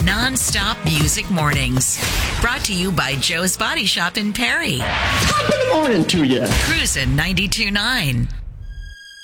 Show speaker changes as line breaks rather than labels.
Non-stop music mornings. Brought to you by Joe's Body Shop in Perry.
Top of the morning to you.
Cruisin' 92.9.